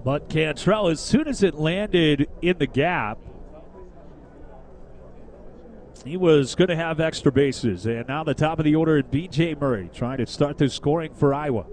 But Cantrell, as soon as it landed in the gap, he was going to have extra bases. And now the top of the order, B.J. Murray trying to start the scoring for Iowa.